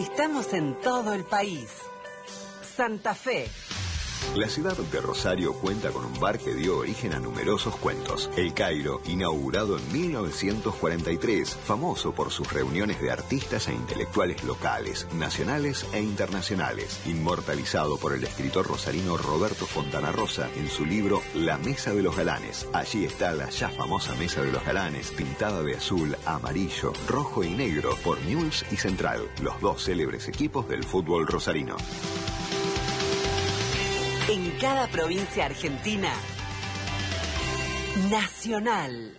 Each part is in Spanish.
Estamos en todo el país. Santa Fe. La ciudad de Rosario cuenta con un bar que dio origen a numerosos cuentos. El Cairo, inaugurado en 1943, famoso por sus reuniones de artistas e intelectuales locales, nacionales e internacionales. Inmortalizado por el escritor rosarino Roberto Fontana Rosa en su libro La Mesa de los Galanes. Allí está la ya famosa Mesa de los Galanes, pintada de azul, amarillo, rojo y negro por Newell's y Central, los dos célebres equipos del fútbol rosarino. En cada provincia argentina, Nacional.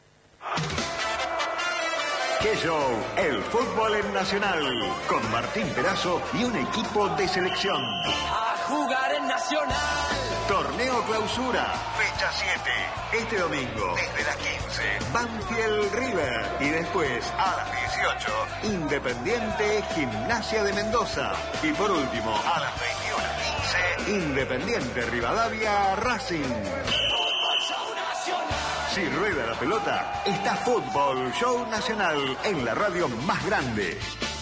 ¡Qué show! El fútbol en Nacional, con Martín Perazo y un equipo de selección. ¡A jugar en Nacional! Torneo Clausura, fecha 7. Este domingo, desde las 15, Banfield River. Y después, a las 18, Independiente Gimnasia de Mendoza. Y por último, a las 21:15, Independiente Rivadavia Racing. Si rueda la pelota, está Fútbol Show Nacional en la radio más grande.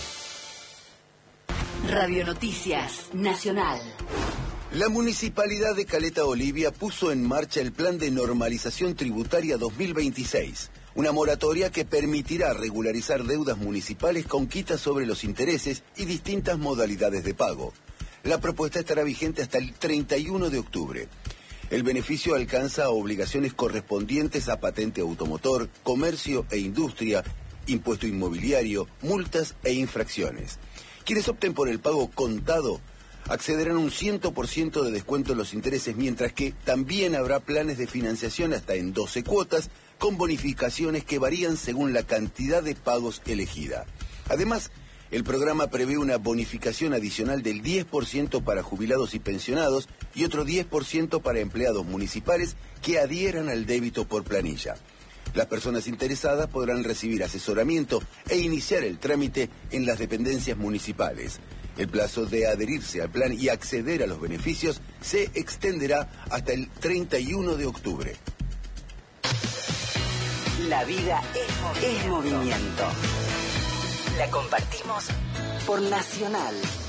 Radio Noticias Nacional. La Municipalidad de Caleta Olivia puso en marcha el Plan de Normalización Tributaria 2026, una moratoria que permitirá regularizar deudas municipales con quitas sobre los intereses y distintas modalidades de pago. La propuesta estará vigente hasta el 31 de octubre. El beneficio alcanza a obligaciones correspondientes a patente automotor, comercio e industria, impuesto inmobiliario, multas e infracciones. Quienes opten por el pago contado accederán a un 100% de descuento en los intereses, mientras que también habrá planes de financiación hasta en 12 cuotas, con bonificaciones que varían según la cantidad de pagos elegida. Además, el programa prevé una bonificación adicional del 10% para jubilados y pensionados y otro 10% para empleados municipales que adhieran al débito por planilla. Las personas interesadas podrán recibir asesoramiento e iniciar el trámite en las dependencias municipales. El plazo de adherirse al plan y acceder a los beneficios se extenderá hasta el 31 de octubre. La vida es movimiento. La compartimos por Nacional.